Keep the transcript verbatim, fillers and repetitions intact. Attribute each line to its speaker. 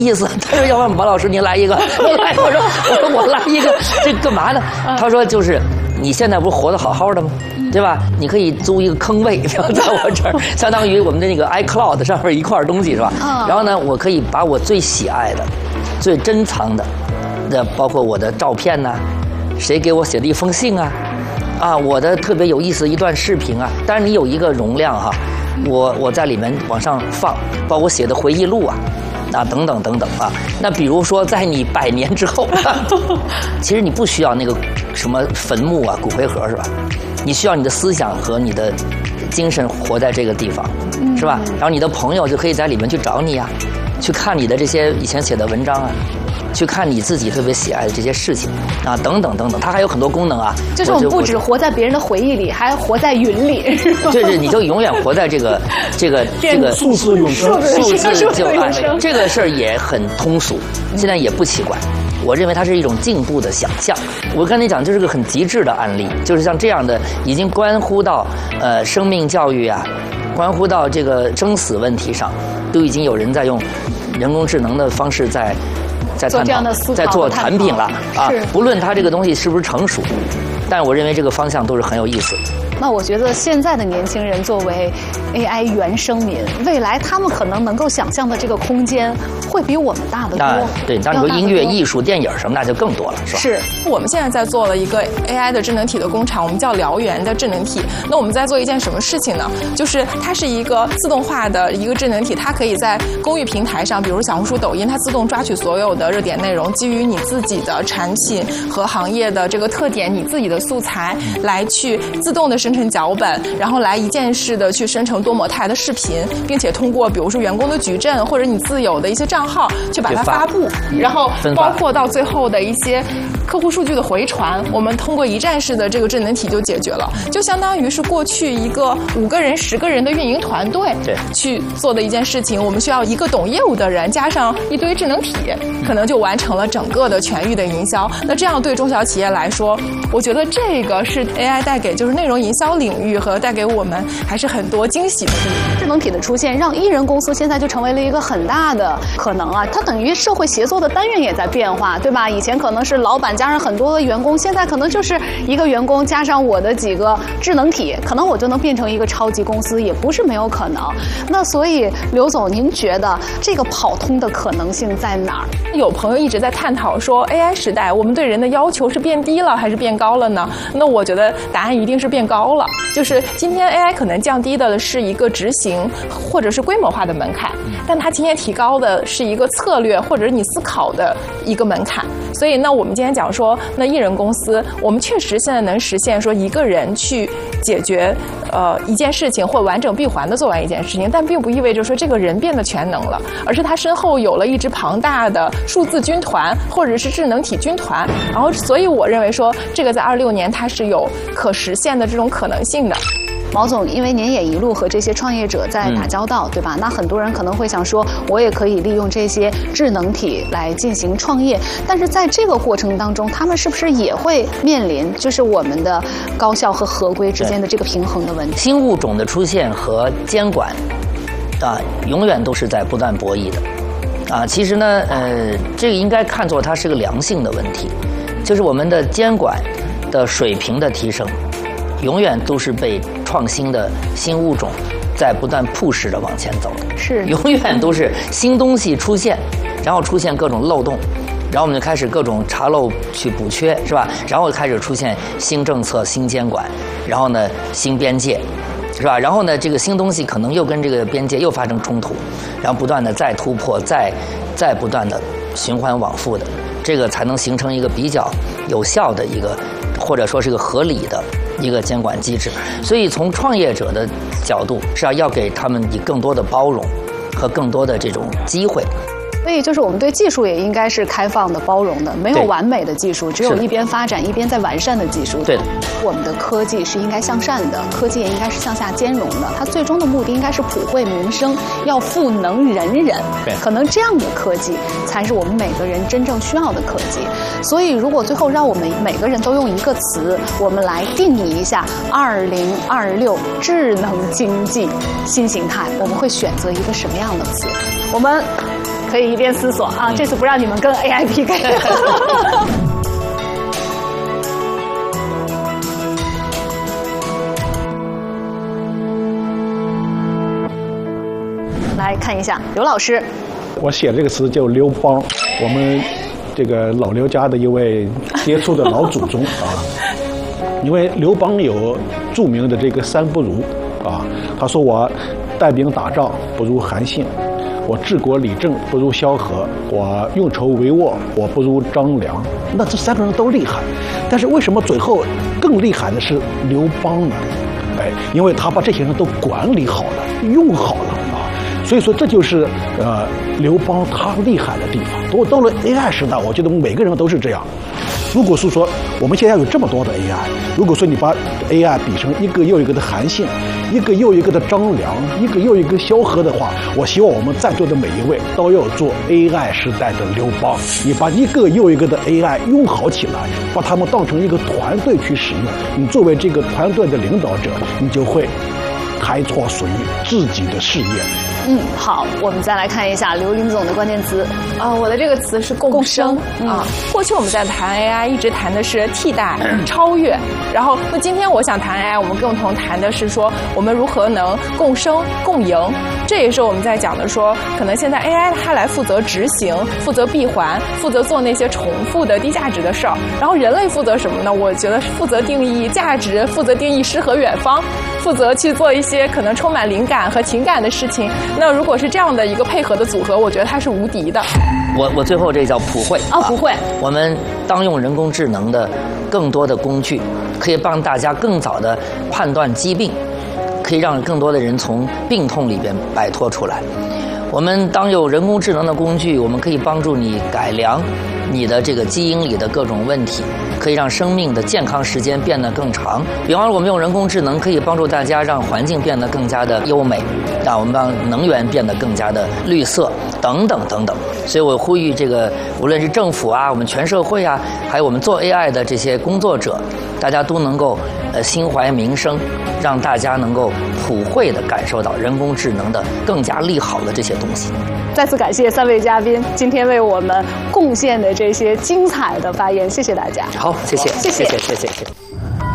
Speaker 1: 意思，他说要不然马老师您来一个，我来，我说我说我来一个，这干嘛呢？他说就是你现在不是活得好好的吗？对吧？你可以租一个坑位，然后在我这儿，相当于我们的那个 iCloud 上面一块东西是吧？然后呢，我可以把我最喜爱的、最珍藏的，那包括我的照片呐，谁给我写的一封信啊，啊，我的特别有意思的一段视频啊，当然你有一个容量哈，我我在里面往上放，包括我写的回忆录啊。啊，等等等等啊，那比如说在你百年之后，其实你不需要那个什么坟墓啊、骨灰盒是吧？你需要你的思想和你的精神活在这个地方，是吧？然后你的朋友就可以在里面去找你啊，去看你的这些以前写的文章啊。去看你自己特别喜爱的这些事情啊，等等等等，它还有很多功能啊。
Speaker 2: 就是我们不只活在别人的回忆里，还活在云里。
Speaker 1: 对对，你就永远活在这个这个这个
Speaker 3: 数字永生，
Speaker 1: 数字就爱这个事儿也很通俗，现在也不奇怪。我认为它是一种进步的想象。我跟你讲，就是个很极致的案例，就是像这样的，已经关乎到呃生命教育啊，关乎到这个生死问题上，都已经有人在用人工智能的方式在。在探讨，在做产品了啊！不论它这个东西是不是成熟，但我认为这个方向都是很有意思。
Speaker 2: 那我觉得现在的年轻人作为 A I 原生民，未来他们可能能够想象的这个空间会比我们大得多。
Speaker 1: 对，当你说音乐、艺术、电影什么，那就更多了，是吧？
Speaker 4: 是。我们现在在做了一个 A I 的智能体的工厂，我们叫燎原的智能体。那我们在做一件什么事情呢？就是它是一个自动化的一个智能体，它可以在公域平台上，比如小红书、抖音，它自动抓取所有的热点内容，基于你自己的产品和行业的这个特点，你自己的素材来去自动的生成脚本，然后来一键式的去生成多模态的视频，并且通过比如说员工的矩阵或者你自有的一些账号去把它发布，然后包括到最后的一些客户数据的回传，我们通过一站式的这个智能体就解决了，就相当于是过去一个五个人、十个人的运营团队去做的一件事情，我们需要一个懂业务的人加上一堆智能体，可能就完成了整个的全域的营销。那这样对中小企业来说，我觉得这个是 A I 带给就是内容营销领域和带给我们还是很多惊喜的地方。
Speaker 2: 智能体的出现，让艺人公司现在就成为了一个很大的可能啊！它等于社会协作的单元也在变化，对吧？以前可能是老板加上很多的员工，现在可能就是一个员工加上我的几个智能体，可能我就能变成一个超级公司，也不是没有可能。那所以刘总，您觉得这个跑通的可能性在哪儿？
Speaker 4: 有朋友一直在探讨说 A I 时代我们对人的要求是变低了还是变高了呢？那我觉得答案一定是变高了。就是今天 A I 可能降低的是一个执行或者是规模化的门槛，但它今天提高的是一个策略或者是你思考的一个门槛。所以那我们今天讲说，那艺人公司我们确实现在能实现说一个人去解决呃一件事情或完整闭环的做完一件事情，但并不意味着说这个人变得全能了，而是他身后有了一支庞大的数字军团或者是智能体军团。然后所以我认为说这个在二六年它是有可实现的这种可能性的。
Speaker 2: 毛总，因为您也一路和这些创业者在打交道，嗯、对吧？那很多人可能会想说，我也可以利用这些智能体来进行创业，但是在这个过程当中，他们是不是也会面临就是我们的高效和合规之间的这个平衡的问题？
Speaker 1: 新物种的出现和监管啊，永远都是在不断博弈的啊。其实呢，呃，这个应该看作它是个良性的问题，就是我们的监管的水平的提升，永远都是被创新的新物种在不断 push 着往前走的，
Speaker 2: 是
Speaker 1: 永远都是新东西出现，然后出现各种漏洞，然后我们就开始各种查漏去补缺，是吧？然后开始出现新政策、新监管，然后呢新边界，是吧？然后呢这个新东西可能又跟这个边界又发生冲突，然后不断的再突破，再再不断的循环往复的，这个才能形成一个比较有效的一个，或者说是个合理的一个监管机制。所以从创业者的角度是要要给他们以更多的包容和更多的这种机会。
Speaker 2: 所以就是我们对技术也应该是开放的、包容的，没有完美的技术，只有一边发展一边在完善的技术。
Speaker 1: 对的，
Speaker 2: 我们的科技是应该向善的，科技也应该是向下兼容的，它最终的目的应该是普惠民生，要赋能人人。
Speaker 1: 对，
Speaker 2: 可能这样的科技才是我们每个人真正需要的科技。所以，如果最后让我们每个人都用一个词，我们来定义一下二零二六智能经济新形态，我们会选择一个什么样的词？我们可以一边思索啊，这次不让你们跟 A I P K。来看一下刘老师，
Speaker 3: 我写这个词叫刘邦，我们这个老刘家的一位杰出的老祖宗啊。因为刘邦有著名的这个三不如啊，他说我带兵打仗不如韩信，我治国理政不如萧何，我运筹帷幄我不如张良。那这三个人都厉害，但是为什么最后更厉害的是刘邦呢？哎，因为他把这些人都管理好了，用好了啊。所以说这就是呃刘邦他厉害的地方。不过到了 A I 时代，我觉得每个人都是这样。如果是说我们现在有这么多的 A I， 如果说你把 A I 比成一个又一个的韩信，一个又一个的张良，一个又一个萧何的话，我希望我们在座的每一位都要做 A I 时代的刘邦。你把一个又一个的 A I 用好起来，把他们当成一个团队去使用，你作为这个团队的领导者，你就会开创属于自己的事业。
Speaker 2: 嗯，好，我们再来看一下刘林总的关键词。
Speaker 4: 啊、呃，我的这个词是共生啊、
Speaker 2: 嗯
Speaker 4: 呃。过去我们在谈 A I， 一直谈的是替代、超越。然后，那今天我想谈 A I， 我们共同谈的是说，我们如何能共生共赢。这也是我们在讲的说，可能现在 A I 它来负责执行、负责闭环、负责做那些重复的低价值的事儿。然后人类负责什么呢？我觉得负责定义价值，负责定义诗和远方，负责去做一些可能充满灵感和情感的事情。那如果是这样的一个配合的组合，我觉得它是无敌的。
Speaker 1: 我我最后这叫普惠
Speaker 2: 啊，普惠。
Speaker 1: 我们当用人工智能的更多的工具，可以帮大家更早的判断疾病，可以让更多的人从病痛里边摆脱出来。我们当有人工智能的工具，我们可以帮助你改良你的这个基因里的各种问题，可以让生命的健康时间变得更长。比方说，我们用人工智能可以帮助大家让环境变得更加的优美，让我们让能源变得更加的绿色，等等等等。所以我呼吁这个，无论是政府啊，我们全社会啊，还有我们做 A I 的这些工作者，大家都能够呃心怀民生，让大家能够普惠地感受到人工智能的更加利好的这些东西。
Speaker 2: 再次感谢三位嘉宾今天为我们贡献的这些精彩的发言，谢谢大家。
Speaker 1: 好，谢谢，
Speaker 2: 谢谢，
Speaker 1: 谢谢，谢谢。